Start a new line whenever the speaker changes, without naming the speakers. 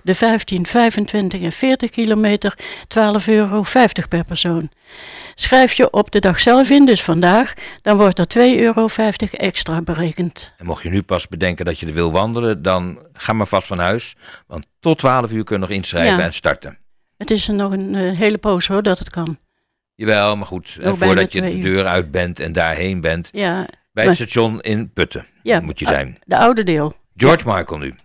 De 15, 25 en 40 kilometer €12,50 per persoon. Schrijf je op de dag zelf in, dus vandaag, dan wordt er €2,50 extra berekend.
En mocht je nu pas bedenken dat je er wil wandelen, dan ga maar vast van huis. Want tot 12 uur kun je nog inschrijven en starten.
Het is nog een hele poos hoor, dat het kan.
Jawel, maar goed, voordat je de deur uit bent en daarheen bent.
Ja,
bij het station in Putten moet je zijn.
De oude deel.
George Michael nu.